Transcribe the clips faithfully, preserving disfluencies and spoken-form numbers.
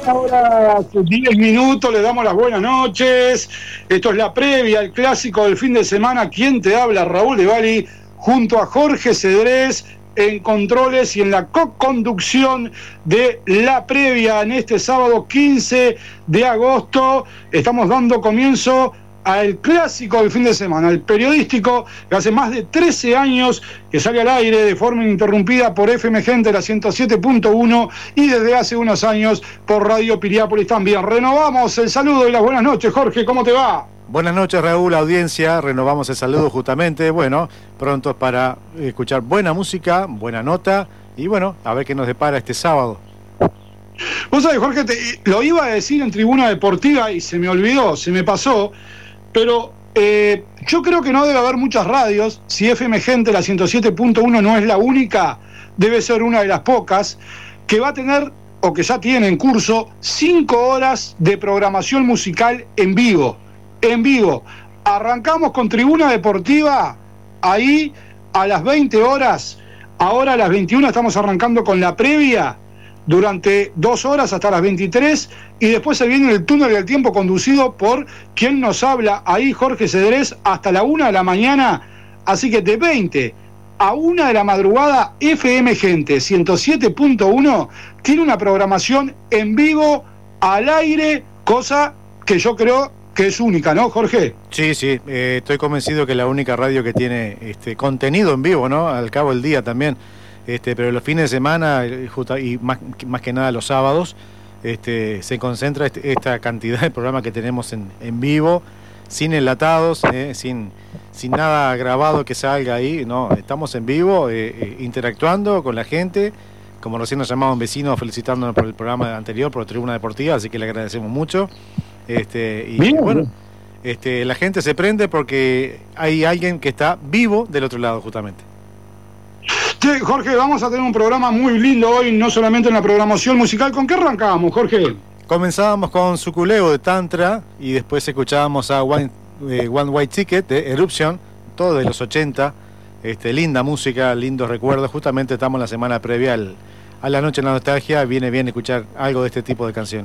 Ahora diez minutos, le damos las buenas noches. Esto es la previa, el clásico del fin de semana. ¿Quién te habla? Raúl de Bali, junto a Jorge Cedrés en controles y en la co-conducción de la previa en este sábado quince de agosto. Estamos dando comienzo al clásico del fin de semana, el periodístico que hace más de trece años que sale al aire de forma ininterrumpida por F M Gente, la ciento siete punto uno, y desde hace unos años por Radio Piriápolis también. Renovamos el saludo y las buenas noches. Jorge, ¿cómo te va? Buenas noches, Raúl, audiencia. Renovamos el saludo justamente, bueno, prontos para escuchar buena música, buena nota y bueno, a ver qué nos depara este sábado. Vos sabés, Jorge, te, lo iba a decir en Tribuna Deportiva y se me olvidó, se me pasó. Pero eh, yo creo que no debe haber muchas radios. Si F M Gente, la ciento siete punto uno, no es la única, debe ser una de las pocas, que va a tener, o que ya tiene en curso, cinco horas de programación musical en vivo. En vivo. Arrancamos con Tribuna Deportiva, ahí a las veinte horas. Ahora a las veintiuna estamos arrancando con la previa, durante dos horas hasta las veintitrés, y después se viene el túnel del tiempo conducido por quien nos habla ahí, Jorge Cedrés, hasta la una de la mañana. Así que de veinte a una de la madrugada, F M Gente ciento siete punto uno tiene una programación en vivo, al aire, cosa que yo creo que es única, ¿no, Jorge? Sí, sí, eh, estoy convencido que es la única radio que tiene este contenido en vivo, ¿no? Al cabo del día también. Este, pero los fines de semana justo, y más, más que nada los sábados, este, se concentra este, esta cantidad de programas que tenemos en, en vivo, sin enlatados, eh, sin, sin nada grabado que salga ahí, no, estamos en vivo, eh, eh, interactuando con la gente, como recién nos llamaban vecinos felicitándonos por el programa anterior, por Tribuna Deportiva, así que le agradecemos mucho. Este, y Bien. bueno, este, la gente se prende porque hay alguien que está vivo del otro lado justamente. Sí, Jorge, vamos a tener un programa muy lindo hoy, no solamente en la programación musical. ¿Con qué arrancábamos, Jorge? Comenzábamos con Sukuleo de Tantra y después escuchábamos a One, eh, One White Ticket de Eruption, todo de los ochenta. Este, linda música, lindos recuerdos. Justamente estamos en la semana previa al, a la Noche en la Nostalgia. Viene bien escuchar algo de este tipo de canciones.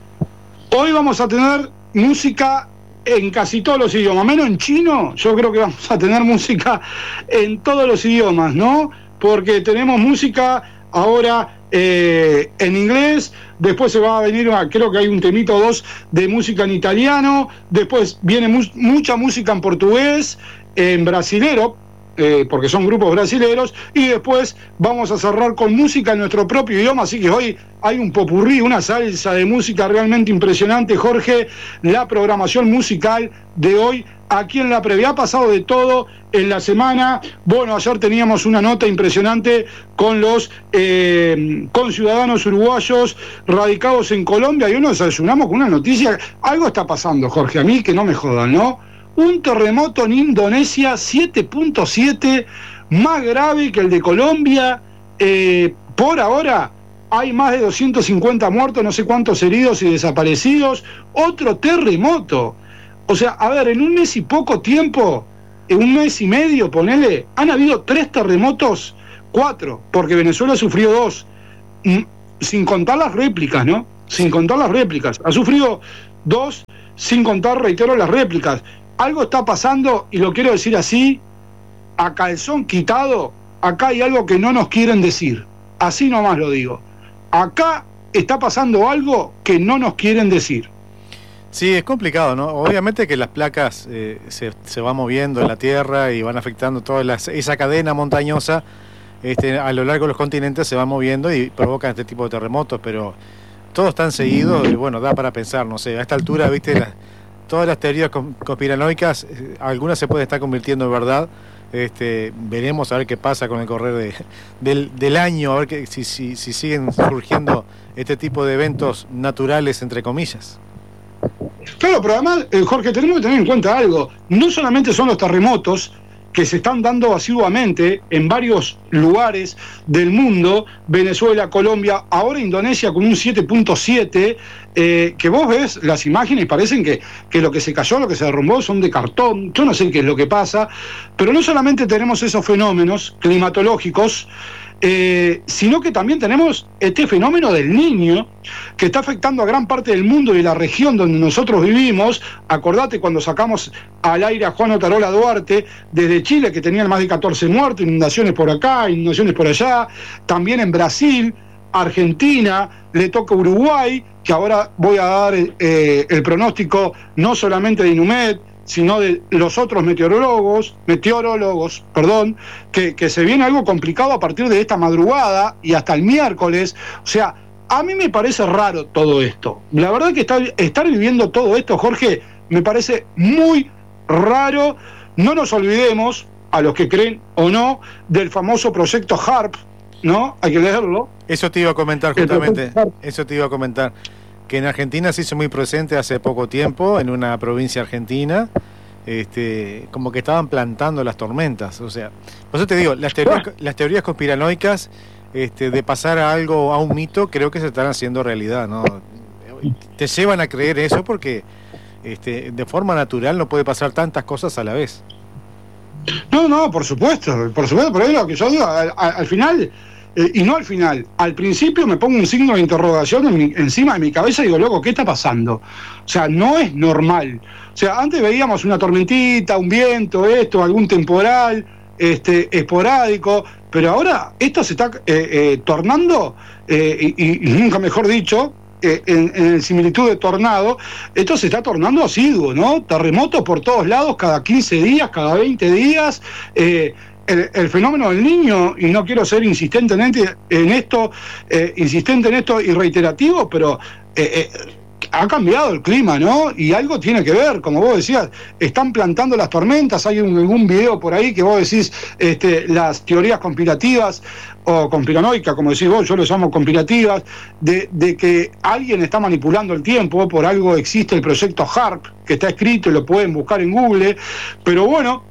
Hoy vamos a tener música en casi todos los idiomas, menos en chino. Yo creo que vamos a tener música en todos los idiomas, ¿no? Porque tenemos música ahora eh, en inglés, después se va a venir, creo que hay un temito o dos de música en italiano, después viene mu- mucha música en portugués, en brasilero, eh, porque son grupos brasileros, y después vamos a cerrar con música en nuestro propio idioma, así que hoy hay un popurrí, una salsa de música realmente impresionante, Jorge. La programación musical de hoy aquí en la previa ha pasado de todo en la semana. Bueno, ayer teníamos una nota impresionante con los eh, conciudadanos uruguayos radicados en Colombia y hoy nos desayunamos con una noticia. Algo está pasando, Jorge, a mí que no me jodan, ¿no? Un terremoto en Indonesia siete punto siete, más grave que el de Colombia. Eh, por ahora hay más de doscientos cincuenta muertos, no sé cuántos heridos y desaparecidos. Otro terremoto. O sea, a ver, en un mes y poco tiempo, en un mes y medio, ponele, han habido tres terremotos, cuatro, porque Venezuela sufrió dos, sin contar las réplicas, ¿no? Sin contar las réplicas. Ha sufrido dos, sin contar, reitero, las réplicas. Algo está pasando, y lo quiero decir así, a calzón quitado, acá hay algo que no nos quieren decir. Así nomás lo digo. Acá está pasando algo que no nos quieren decir. Sí, es complicado, ¿no? Obviamente que las placas eh, se, se van moviendo en la Tierra y van afectando toda la, esa cadena montañosa este, a lo largo de los continentes, se van moviendo y provocan este tipo de terremotos, pero todos están seguidos y bueno, da para pensar, no sé, a esta altura, viste, la, todas las teorías conspiranoicas, eh, algunas se pueden estar convirtiendo en verdad. Este, veremos a ver qué pasa con el correr de, del, del año, a ver que, si, si, si siguen surgiendo este tipo de eventos naturales, entre comillas. Claro, pero además, eh, Jorge, tenemos que tener en cuenta algo. No solamente son los terremotos que se están dando asiduamente en varios lugares del mundo, Venezuela, Colombia, ahora Indonesia con un siete punto siete, eh, que vos ves las imágenes y parecen que, que lo que se cayó, lo que se derrumbó son de cartón. Yo no sé qué es lo que pasa, pero no solamente tenemos esos fenómenos climatológicos, eh, sino que también tenemos este fenómeno del Niño, que está afectando a gran parte del mundo y la región donde nosotros vivimos. Acordate cuando sacamos al aire a Juan Otarola Duarte, desde Chile, que tenían más de catorce muertos, inundaciones por acá, inundaciones por allá, también en Brasil, Argentina, le toca Uruguay, que ahora voy a dar eh, el pronóstico no solamente de INUMED, sino de los otros meteorólogos, meteorólogos, perdón, que, que se viene algo complicado a partir de esta madrugada y hasta el miércoles. O sea, a mí me parece raro todo esto. La verdad que estar, estar viviendo todo esto, Jorge, me parece muy raro. No nos olvidemos, a los que creen o no, del famoso proyecto HARP, ¿no? Hay que leerlo. Eso te iba a comentar justamente, eso te iba a comentar. Que en Argentina se hizo muy presente hace poco tiempo, en una provincia argentina, este, como que estaban plantando las tormentas. O sea, por eso te digo, las teorías, las teorías conspiranoicas, este, de pasar a algo, a un mito, creo que se están haciendo realidad, ¿no? Te llevan a creer eso porque este, de forma natural no puede pasar tantas cosas a la vez. No, no, por supuesto, por supuesto, pero es lo que yo digo, al, al final... Eh, y no al final, al principio me pongo un signo de interrogación en mi, encima de mi cabeza y digo, loco, ¿qué está pasando? O sea, no es normal. O sea, antes veíamos una tormentita, un viento, esto, algún temporal este, esporádico, pero ahora esto se está eh, eh, tornando, eh, y, y nunca mejor dicho, eh, en, en similitud de tornado, esto se está tornando asiduo, ¿no? Terremotos por todos lados, cada quince días, cada veinte días, eh, El, el fenómeno del Niño, y no quiero ser insistente en, en esto, eh, insistente en esto y reiterativo, pero eh, eh, ha cambiado el clima, ¿no? Y algo tiene que ver, como vos decías, están plantando las tormentas. Hay un, algún video por ahí que vos decís, este, las teorías conspirativas o conspiranoicas, como decís vos, yo les llamo conspirativas, de, de que alguien está manipulando el tiempo. Por algo existe el proyecto HARP, que está escrito y lo pueden buscar en Google, pero bueno,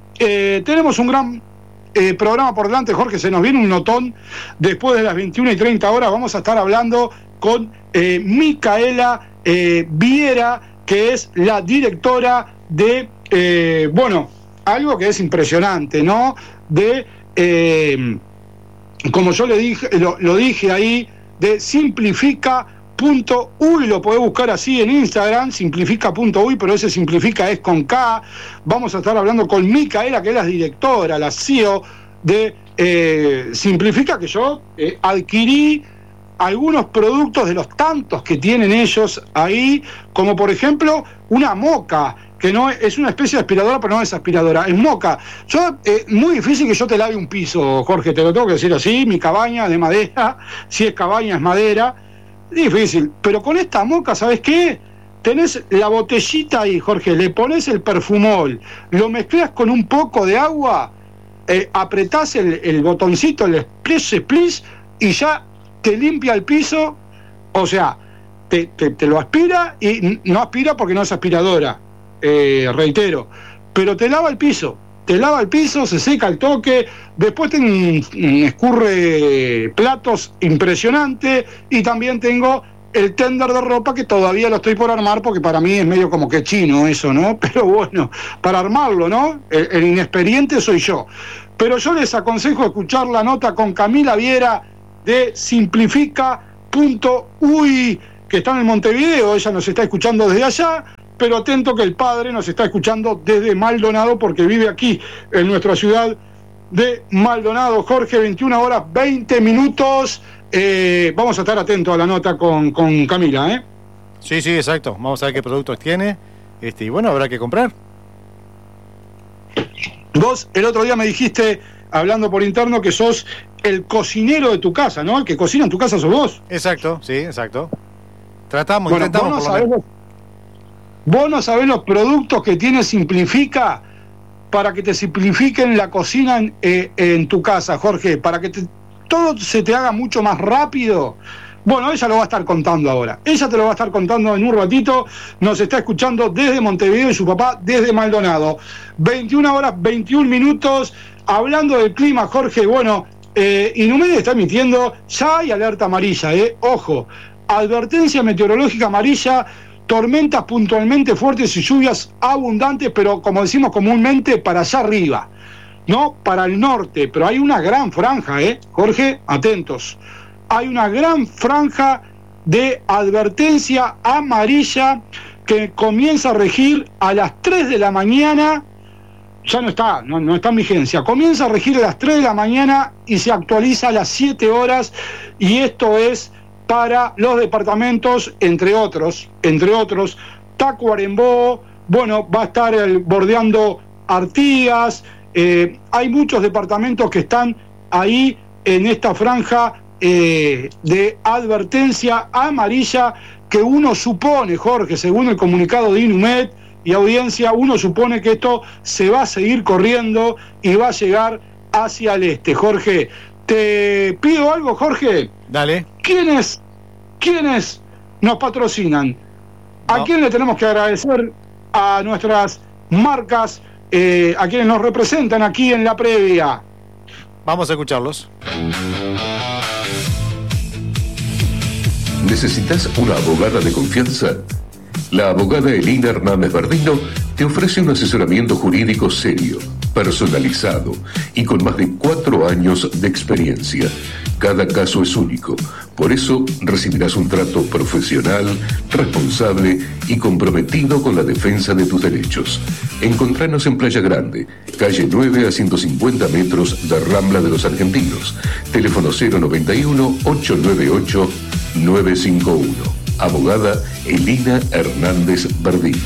eh, tenemos un gran Eh, programa por delante, Jorge. Se nos viene un notón. Después de las veintiuna y treinta horas vamos a estar hablando con eh, Micaela eh, Viera, que es la directora de, eh, bueno, algo que es impresionante, ¿no? De, eh, como yo le dije, lo, lo dije ahí, de Simplifica punto uy, lo podés buscar así en Instagram, simplifica punto uy, pero ese simplifica es con K. Vamos a estar hablando con Micaela, que es la directora, la C E O de eh, Simplifica, que yo eh, adquirí algunos productos de los tantos que tienen ellos ahí, como por ejemplo una moca, que no es, es una especie de aspiradora, pero no es aspiradora, es moca. Yo, eh, muy difícil que yo te lave un piso, Jorge, te lo tengo que decir así. Mi cabaña de madera, si es cabaña es madera, difícil, pero con esta moca, ¿sabes qué? Tenés la botellita ahí, Jorge, le pones el perfumol, lo mezclas con un poco de agua, eh, apretás el, el botoncito, el splish, splish, y ya te limpia el piso. O sea, te, te, te lo aspira, y no aspira porque no es aspiradora, eh, reitero, pero te lava el piso. Te lava el piso, se seca el toque, después tengo un, un escurre platos impresionante, y también tengo el tender de ropa, que todavía lo estoy por armar, porque para mí es medio como que chino eso, ¿no? Pero bueno, para armarlo, ¿no? El, el inexperiente soy yo. Pero yo les aconsejo escuchar la nota con Camila Viera de Simplifica punto uy, que está en Montevideo. Ella nos está escuchando desde allá, pero atento que el padre nos está escuchando desde Maldonado, porque vive aquí en nuestra ciudad de Maldonado. Jorge, veintiuna horas veinte minutos. Eh, vamos a estar atentos a la nota con, con Camila, ¿eh? Sí, sí, exacto. Vamos a ver qué productos tiene. Este, y bueno, habrá que comprar. Vos el otro día me dijiste, hablando por interno, que sos el cocinero de tu casa, ¿no? El que cocina en tu casa sos vos. Exacto, sí, exacto. Tratamos, bueno, intentamos vos no por lo menos. Vos no sabés los productos que tiene Simplifica para que te simplifiquen la cocina en, eh, en tu casa, Jorge, para que te, todo se te haga mucho más rápido. Bueno, ella lo va a estar contando ahora. Ella te lo va a estar contando en un ratito. Nos está escuchando desde Montevideo y su papá desde Maldonado. veintiuna horas, veintiún minutos. Hablando del clima, Jorge, bueno, eh, INUMED está emitiendo, ya hay alerta amarilla, eh. Ojo, advertencia meteorológica amarilla. Tormentas puntualmente fuertes y lluvias abundantes, pero como decimos comúnmente, para allá arriba. ¿no? Para el norte, pero hay una gran franja, ¿eh? Jorge, atentos. Hay una gran franja de advertencia amarilla que comienza a regir a las tres de la mañana, ya no está, no, no está en vigencia, comienza a regir a las tres de la mañana y se actualiza a las siete horas, y esto es para los departamentos, entre otros, entre otros, Tacuarembó, bueno, va a estar el, bordeando Artigas, eh, hay muchos departamentos que están ahí en esta franja eh, de advertencia amarilla que uno supone, Jorge, según el comunicado de Inumet y audiencia, uno supone que esto se va a seguir corriendo y va a llegar hacia el este. Jorge, te pido algo, Jorge. Dale. ¿Quiénes, quiénes nos patrocinan? ¿A no. quién le tenemos que agradecer? A nuestras marcas, eh, a quienes nos representan aquí en la previa. Vamos a escucharlos. ¿Necesitas una abogada de confianza? La abogada Elina Hernández Bardino te ofrece un asesoramiento jurídico serio, personalizado y con más de cuatro años de experiencia. Cada caso es único, por eso recibirás un trato profesional, responsable y comprometido con la defensa de tus derechos. Encontranos en Playa Grande, calle nueve a ciento cincuenta metros de Rambla de los Argentinos. Teléfono cero noventa y uno, ochocientos noventa y ocho, nueve cinco uno. Abogada Elina Hernández Bardino.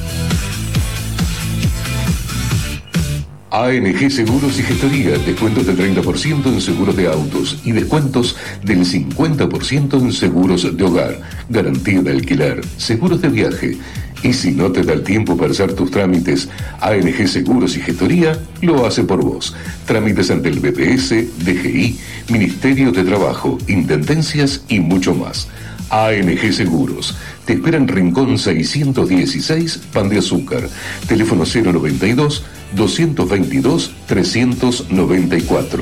A N G Seguros y Gestoría, descuentos del treinta por ciento en seguros de autos y descuentos del cincuenta por ciento en seguros de hogar, garantía de alquiler, seguros de viaje. Y si no te da el tiempo para hacer tus trámites, A N G Seguros y Gestoría lo hace por vos. Trámites ante el B P S, D G I, Ministerio de Trabajo, Intendencias y mucho más. A N G Seguros. Te espera en Rincón seiscientos dieciséis, Pan de Azúcar. Teléfono cero noventa y dos, doscientos veintidós, trescientos noventa y cuatro.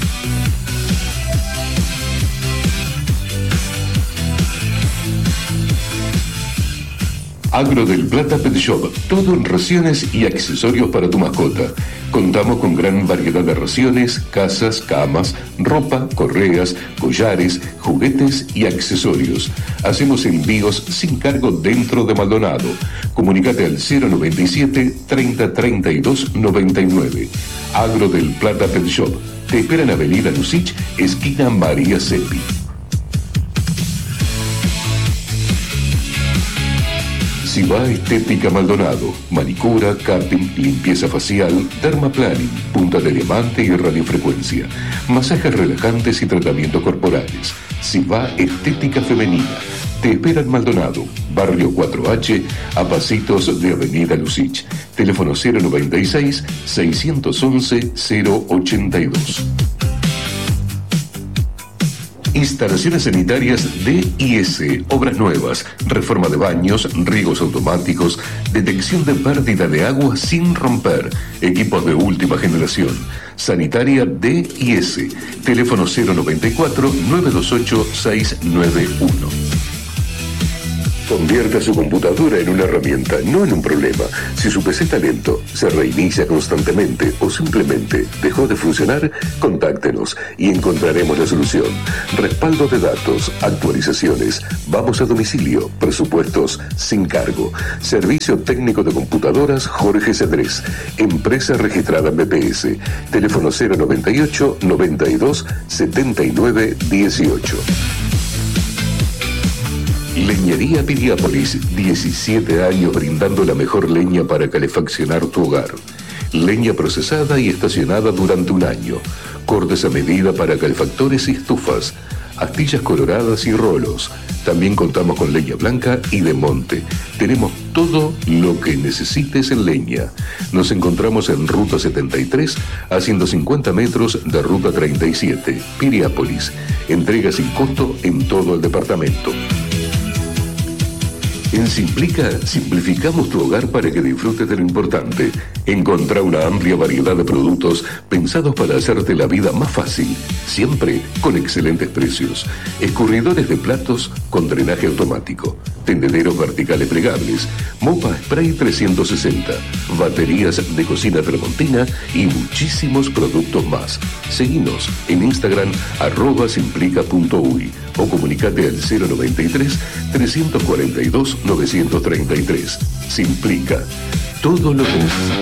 Agro del Plata Pet Shop, todo en raciones y accesorios para tu mascota. Contamos con gran variedad de raciones, casas, camas, ropa, correas, collares, juguetes y accesorios. Hacemos envíos sin cargo dentro de Maldonado. Comunícate al cero noventa y siete, treinta, treinta y dos, noventa y nueve. Agro del Plata Pet Shop. Te espera en Avenida Lucich, esquina María Seppi. Siva Estética Maldonado, manicura, capping, limpieza facial, dermaplaning, punta de diamante y radiofrecuencia, masajes relajantes y tratamientos corporales. Siva Estética Femenina. Te espera en Maldonado, barrio cuatro H, a pasitos de Avenida Lucich. Teléfono cero noventa y seis, seiscientos once, cero ochenta y dos. Instalaciones sanitarias D I S, obras nuevas, reforma de baños, riegos automáticos, detección de pérdida de agua sin romper, equipos de última generación. Sanitaria D I S, teléfono cero noventa y cuatro, nueve dos ocho, seis nueve uno. Convierta su computadora en una herramienta, no en un problema. Si su P C está lento, se reinicia constantemente o simplemente dejó de funcionar, contáctenos y encontraremos la solución. Respaldo de datos, actualizaciones, vamos a domicilio, presupuestos sin cargo. Servicio técnico de computadoras Jorge Cedrés, empresa registrada en B P S. Teléfono cero noventa y ocho, noventa y dos, setenta y nueve, dieciocho. Leñería Piriápolis, diecisiete años brindando la mejor leña para calefaccionar tu hogar. Leña procesada y estacionada durante un año. Cortes a medida para calefactores y estufas. Astillas coloradas y rolos. También contamos con leña blanca y de monte. Tenemos todo lo que necesites en leña. Nos encontramos en Ruta setenta y tres a ciento cincuenta metros de Ruta treinta y siete, Piriápolis. Entrega sin costo en todo el departamento. En Simplica simplificamos tu hogar para que disfrutes de lo importante. Encontrá una amplia variedad de productos pensados para hacerte la vida más fácil, siempre con excelentes precios. Escurridores de platos con drenaje automático, tendederos verticales plegables, mopa spray trescientos sesenta, baterías de cocina tramontina y muchísimos productos más. Seguinos en Instagram arroba simplica punto uy o comunicate al cero noventa y tres, trescientos cuarenta y dos, novecientos treinta y tres. Simplica. Todo lo que necesitas.